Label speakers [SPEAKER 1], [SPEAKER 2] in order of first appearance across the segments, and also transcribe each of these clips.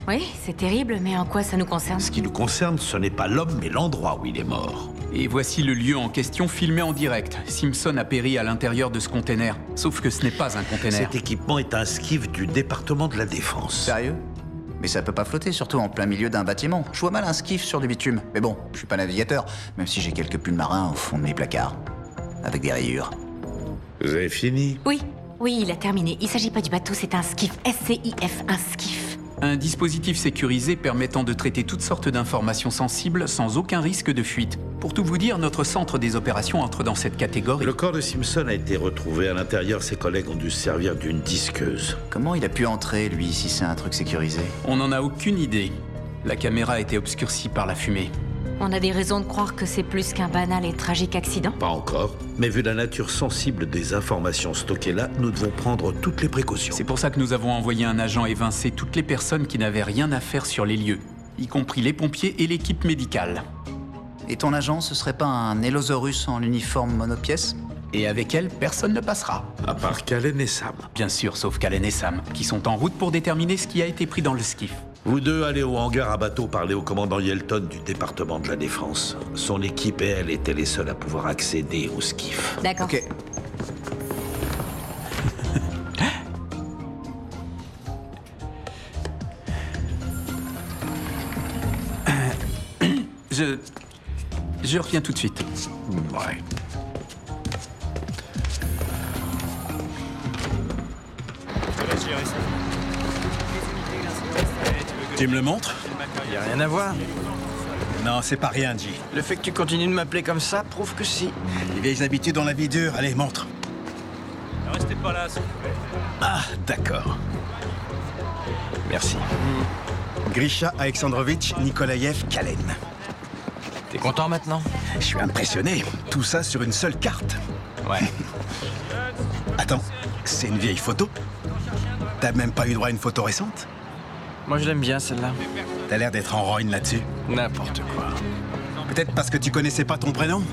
[SPEAKER 1] Oui, c'est terrible, mais en quoi ça nous concerne?
[SPEAKER 2] Ce qui nous concerne, ce n'est pas l'homme, mais l'endroit où il est mort.
[SPEAKER 3] Et voici le lieu en question filmé en direct. Simpson a péri à l'intérieur de ce container. Sauf que ce n'est pas un container.
[SPEAKER 2] Cet équipement est un skiff du département de la Défense.
[SPEAKER 4] Sérieux? Mais ça peut pas flotter, surtout en plein milieu d'un bâtiment. Je vois mal un skiff sur du bitume. Mais bon, je suis pas navigateur, même si j'ai quelques pulls marins au fond de mes placards. Avec des rayures.
[SPEAKER 2] Vous avez fini?
[SPEAKER 1] Oui, il a terminé. Il s'agit pas du bateau, c'est un skiff. SCIF, un skiff.
[SPEAKER 3] Un dispositif sécurisé permettant de traiter toutes sortes d'informations sensibles sans aucun risque de fuite. Pour tout vous dire, notre centre des opérations entre dans cette catégorie.
[SPEAKER 2] Le corps de Simpson a été retrouvé. À l'intérieur, ses collègues ont dû se servir d'une disqueuse.
[SPEAKER 4] Comment il a pu entrer, lui, si c'est un truc sécurisé?
[SPEAKER 3] On n'en a aucune idée. La caméra a été obscurcie par la fumée.
[SPEAKER 1] On a des raisons de croire que c'est plus qu'un banal et tragique accident.
[SPEAKER 2] Pas encore. Mais vu la nature sensible des informations stockées là, nous devons prendre toutes les précautions.
[SPEAKER 3] C'est pour ça que nous avons envoyé un agent évincer toutes les personnes qui n'avaient rien à faire sur les lieux, y compris les pompiers et l'équipe médicale.
[SPEAKER 4] Et ton agent, ce serait pas un Élosaurus en uniforme monopièce?
[SPEAKER 3] Et avec elle, personne ne passera.
[SPEAKER 2] À part Callen et Sam.
[SPEAKER 3] Bien sûr, sauf Callen et Sam, qui sont en route pour déterminer ce qui a été pris dans le skiff.
[SPEAKER 2] Vous deux allez au hangar à bateau parler au commandant Yelton du département de la Défense. Son équipe et elle étaient les seuls à pouvoir accéder au skiff.
[SPEAKER 1] D'accord.
[SPEAKER 4] Ok.
[SPEAKER 3] Je reviens tout de suite.
[SPEAKER 2] Ouais.
[SPEAKER 5] Tu me le montres?
[SPEAKER 6] Y a rien à voir.
[SPEAKER 5] Non, c'est pas rien, G.
[SPEAKER 6] Le fait que tu continues de m'appeler comme ça prouve que si.
[SPEAKER 5] Les vieilles habitudes dans la vie dure. Allez, montre.
[SPEAKER 7] Ne restez pas là, s'il vous plaît.
[SPEAKER 5] Ah, d'accord.
[SPEAKER 6] Merci.
[SPEAKER 5] Grisha Alexandrovitch Nikolaev Callen.
[SPEAKER 6] T'es content maintenant?
[SPEAKER 5] Je suis impressionné. Tout ça sur une seule carte.
[SPEAKER 6] Ouais.
[SPEAKER 5] Attends, c'est une vieille photo? T'as même pas eu droit à une photo récente?
[SPEAKER 6] Moi, je l'aime bien, celle-là.
[SPEAKER 5] T'as l'air d'être en rogne là-dessus.
[SPEAKER 6] N'importe quoi.
[SPEAKER 5] Peut-être parce que tu connaissais pas ton prénom?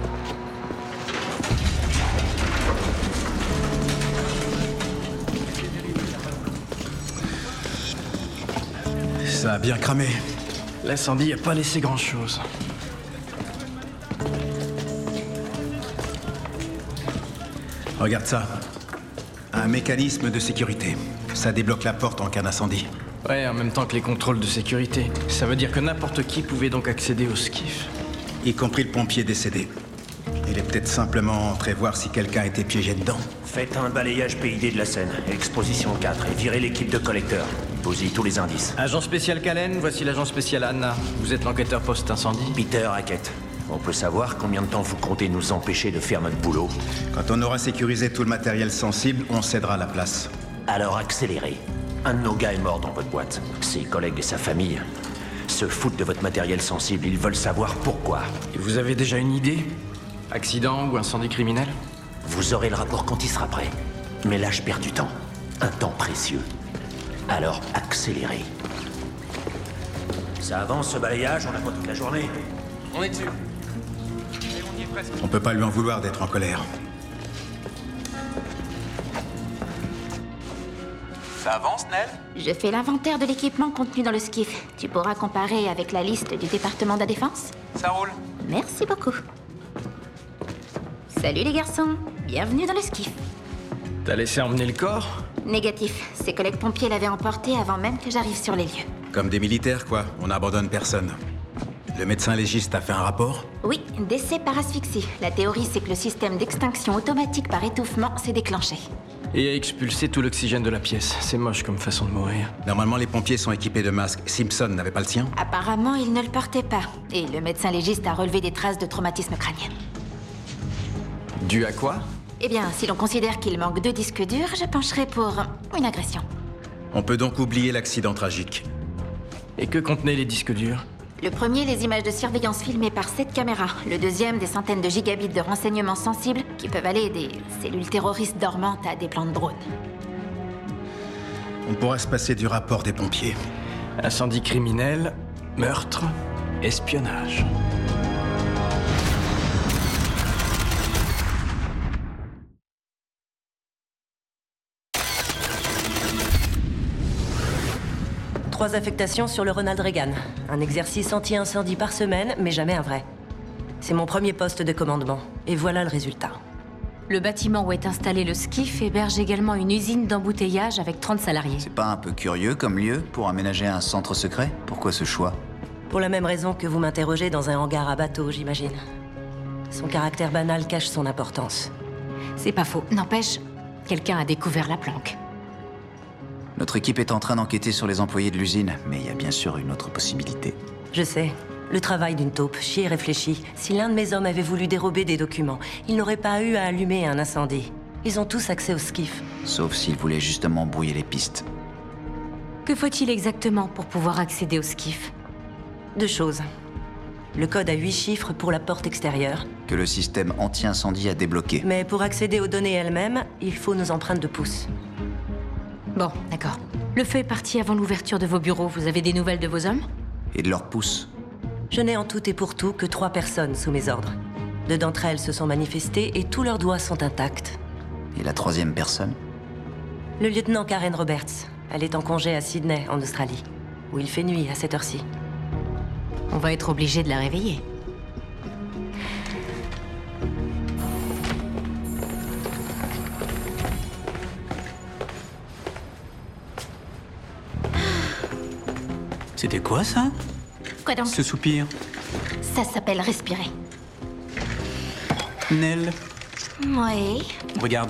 [SPEAKER 5] Ça a bien cramé.
[SPEAKER 6] L'incendie a pas laissé grand-chose.
[SPEAKER 5] Regarde ça. Un mécanisme de sécurité. Ça débloque la porte en cas d'incendie.
[SPEAKER 6] Ouais, en même temps que les contrôles de sécurité. Ça veut dire que n'importe qui pouvait donc accéder au skiff.
[SPEAKER 5] Y compris le pompier décédé. Il est peut-être simplement entré voir si quelqu'un était piégé dedans.
[SPEAKER 8] Faites un balayage PID de la scène, exposition 4, et virez l'équipe de collecteurs. Posez tous les indices.
[SPEAKER 6] Agent spécial Callen, voici l'agent spécial Anna. Vous êtes l'enquêteur post-incendie?
[SPEAKER 8] Peter Hackett, on peut savoir combien de temps vous comptez nous empêcher de faire notre boulot?
[SPEAKER 5] Quand on aura sécurisé tout le matériel sensible, on cédera la place.
[SPEAKER 8] Alors accélérez. Un de nos gars est mort dans votre boîte. Ses collègues et sa famille se foutent de votre matériel sensible. Ils veulent savoir pourquoi.
[SPEAKER 6] Et vous avez déjà une idée? Accident ou incendie criminel?
[SPEAKER 8] Vous aurez le rapport quand il sera prêt. Mais là, je perds du temps. Un temps précieux. Alors accélérez. Ça avance ce balayage, on a pas toute la journée.
[SPEAKER 6] On est dessus.
[SPEAKER 5] On peut pas lui en vouloir d'être en colère.
[SPEAKER 3] Ça avance, Nell?
[SPEAKER 1] Je fais l'inventaire de l'équipement contenu dans le skiff. Tu pourras comparer avec la liste du département de la Défense?
[SPEAKER 3] Ça roule.
[SPEAKER 1] Merci beaucoup. Salut les garçons, bienvenue dans le skiff.
[SPEAKER 6] T'as laissé emmener le corps?
[SPEAKER 1] Négatif, ses collègues pompiers l'avaient emporté avant même que j'arrive sur les lieux.
[SPEAKER 5] Comme des militaires, quoi. On n'abandonne personne. Le médecin légiste a fait un rapport?
[SPEAKER 1] Oui, décès par asphyxie. La théorie, c'est que le système d'extinction automatique par étouffement s'est déclenché.
[SPEAKER 6] Et a expulsé tout l'oxygène de la pièce. C'est moche comme façon de mourir.
[SPEAKER 5] Normalement, les pompiers sont équipés de masques. Simpson n'avait pas le sien?
[SPEAKER 1] Apparemment, il ne le portait pas. Et le médecin légiste a relevé des traces de traumatisme crânien.
[SPEAKER 6] Dû à quoi?
[SPEAKER 1] Eh bien, si l'on considère qu'il manque 2 disques durs, je pencherai pour une agression.
[SPEAKER 5] On peut donc oublier l'accident tragique.
[SPEAKER 6] Et que contenaient les disques durs?
[SPEAKER 1] Le premier, les images de surveillance filmées par 7 caméras. Le deuxième, des centaines de gigabits de renseignements sensibles qui peuvent aller des cellules terroristes dormantes à des plans de drones.
[SPEAKER 5] On pourra se passer du rapport des pompiers.
[SPEAKER 6] Incendie criminel, meurtre, espionnage.
[SPEAKER 9] 3 affectations sur le Ronald Reagan. Un exercice anti-incendie par semaine, mais jamais un vrai. C'est mon premier poste de commandement. Et voilà le résultat.
[SPEAKER 10] Le bâtiment où est installé le skiff héberge également une usine d'embouteillage avec 30 salariés.
[SPEAKER 4] C'est pas un peu curieux comme lieu pour aménager un centre secret? Pourquoi ce choix?
[SPEAKER 9] Pour la même raison que vous m'interrogez dans un hangar à bateau, j'imagine. Son caractère banal cache son importance.
[SPEAKER 10] C'est pas faux. N'empêche, quelqu'un a découvert la planque.
[SPEAKER 4] Notre équipe est en train d'enquêter sur les employés de l'usine, mais il y a bien sûr une autre possibilité.
[SPEAKER 9] Je sais. Le travail d'une taupe, j'y ai réfléchi. Si l'un de mes hommes avait voulu dérober des documents, il n'aurait pas eu à allumer un incendie. Ils ont tous accès au skiff.
[SPEAKER 4] Sauf s'ils voulaient justement brouiller les pistes.
[SPEAKER 10] Que faut-il exactement pour pouvoir accéder au skiff?
[SPEAKER 9] 2 choses. Le code à 8 chiffres pour la porte extérieure.
[SPEAKER 4] Que le système anti-incendie a débloqué.
[SPEAKER 9] Mais pour accéder aux données elles-mêmes, il faut nos empreintes de pouce.
[SPEAKER 10] Bon, d'accord. Le feu est parti avant l'ouverture de vos bureaux. Vous avez des nouvelles de vos hommes?
[SPEAKER 4] Et de leurs pouces.
[SPEAKER 9] Je n'ai en tout et pour tout que 3 personnes sous mes ordres. 2 d'entre elles se sont manifestées et tous leurs doigts sont intacts.
[SPEAKER 4] Et la 3e personne?
[SPEAKER 9] Le lieutenant Karen Roberts. Elle est en congé à Sydney, en Australie, où il fait nuit à cette heure-ci.
[SPEAKER 10] On va être obligé de la réveiller.
[SPEAKER 3] C'était quoi ça?
[SPEAKER 1] Quoi donc?
[SPEAKER 3] Ce soupir?
[SPEAKER 1] Ça s'appelle respirer.
[SPEAKER 3] Nell,
[SPEAKER 1] Oui.
[SPEAKER 3] regarde.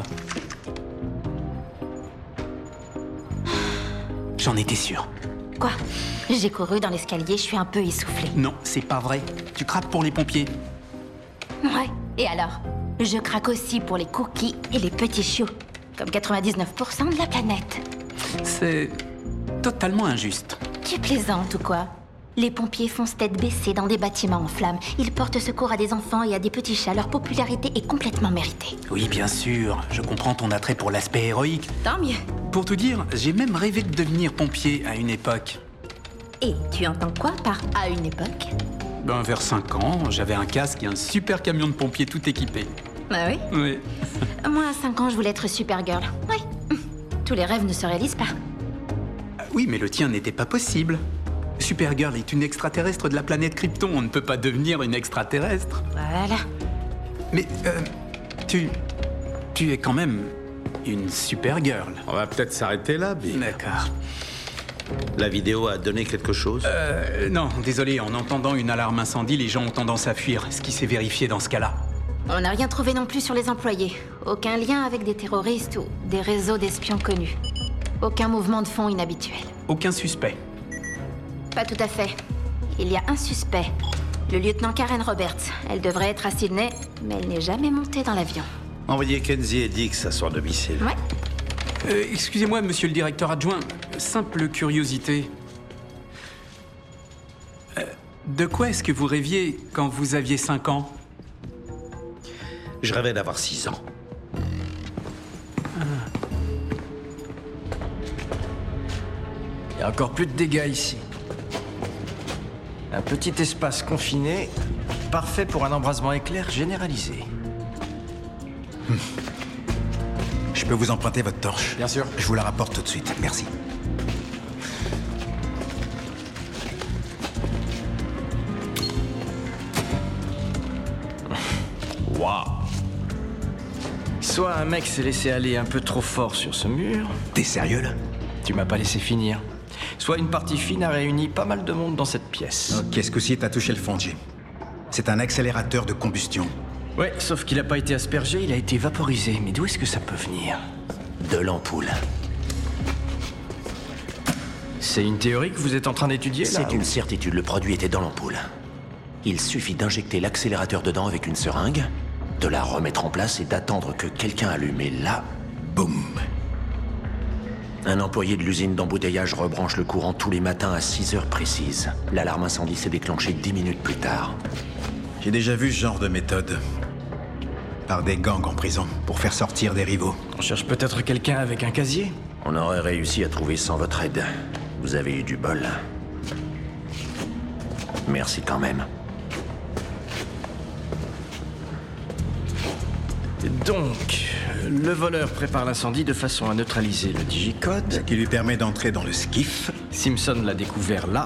[SPEAKER 3] J'en étais sûr.
[SPEAKER 1] Quoi? J'ai couru dans l'escalier, je suis un peu essoufflée.
[SPEAKER 3] Non, c'est pas vrai. Tu craques pour les pompiers.
[SPEAKER 1] Ouais. Et alors? Je craque aussi pour les cookies et les petits chiots. Comme 99% de la planète.
[SPEAKER 3] C'est totalement injuste.
[SPEAKER 1] Tu plaisantes ou quoi? Les pompiers foncent tête baissée dans des bâtiments en flammes. Ils portent secours à des enfants et à des petits chats. Leur popularité est complètement méritée.
[SPEAKER 3] Oui, bien sûr. Je comprends ton attrait pour l'aspect héroïque.
[SPEAKER 1] Tant mieux.
[SPEAKER 3] Pour te dire, j'ai même rêvé de devenir pompier à une époque.
[SPEAKER 1] Et tu entends quoi par « à une époque » ?
[SPEAKER 3] Ben, vers 5 ans, j'avais un casque et un super camion de pompier tout équipé.
[SPEAKER 1] Ah oui?
[SPEAKER 3] Oui.
[SPEAKER 1] Moi, à 5 ans, je voulais être Supergirl. Oui. Tous les rêves ne se réalisent pas.
[SPEAKER 3] Oui, mais le tien n'était pas possible. Supergirl est une extraterrestre de la planète Krypton. On ne peut pas devenir une extraterrestre.
[SPEAKER 1] Voilà.
[SPEAKER 3] Mais, tu es quand même une Supergirl.
[SPEAKER 2] On va peut-être s'arrêter là, Bill.
[SPEAKER 3] D'accord.
[SPEAKER 2] La vidéo a donné quelque chose?
[SPEAKER 3] Non, désolé, en entendant une alarme incendie, les gens ont tendance à fuir, ce qui s'est vérifié dans ce cas-là.
[SPEAKER 1] On n'a rien trouvé non plus sur les employés. Aucun lien avec des terroristes ou des réseaux d'espions connus. Aucun mouvement de fond inhabituel.
[SPEAKER 3] Aucun suspect.
[SPEAKER 1] Pas tout à fait. Il y a un suspect. Le lieutenant Karen Roberts. Elle devrait être à Sydney, mais elle n'est jamais montée dans l'avion.
[SPEAKER 2] Envoyez Kenzie et Dix à son domicile.
[SPEAKER 1] Ouais.
[SPEAKER 3] Excusez-moi, monsieur le directeur adjoint. Simple curiosité. De quoi est-ce que vous rêviez quand vous aviez 5 ans?
[SPEAKER 2] Je rêvais d'avoir 6 ans.
[SPEAKER 6] Il y a encore plus de dégâts ici. Un petit espace confiné, parfait pour un embrasement éclair généralisé.
[SPEAKER 5] Je peux vous emprunter votre torche?
[SPEAKER 6] Bien sûr.
[SPEAKER 5] Je vous la rapporte tout de suite. Merci.
[SPEAKER 6] Waouh. Soit un mec s'est laissé aller un peu trop fort sur ce mur.
[SPEAKER 5] T'es sérieux, là?
[SPEAKER 6] Tu m'as pas laissé finir. Soit une partie fine a réuni pas mal de monde dans cette pièce.
[SPEAKER 5] Ok, ce coup-ci, t'as touché le fond, Jay. C'est un accélérateur de combustion.
[SPEAKER 6] Ouais, sauf qu'il a pas été aspergé, il a été vaporisé. Mais d'où est-ce que ça peut venir?
[SPEAKER 8] De l'ampoule.
[SPEAKER 6] C'est une théorie que vous êtes en train d'étudier, là?
[SPEAKER 8] C'est une certitude, le produit était dans l'ampoule. Il suffit d'injecter l'accélérateur dedans avec une seringue, de la remettre en place et d'attendre que quelqu'un allume. Et là,
[SPEAKER 5] Boum.
[SPEAKER 8] un employé de l'usine d'embouteillage rebranche le courant tous les matins à 6 heures précises. L'alarme incendie s'est déclenchée 10 minutes plus tard.
[SPEAKER 5] J'ai déjà vu ce genre de méthode. Par des gangs en prison, pour faire sortir des rivaux.
[SPEAKER 6] On cherche peut-être quelqu'un avec un casier?
[SPEAKER 8] On aurait réussi à trouver sans votre aide. Vous avez eu du bol. Merci quand même.
[SPEAKER 6] Donc, le voleur prépare l'incendie de façon à neutraliser le digicode.
[SPEAKER 5] Ce qui lui permet d'entrer dans le skiff.
[SPEAKER 6] Simpson l'a découvert là,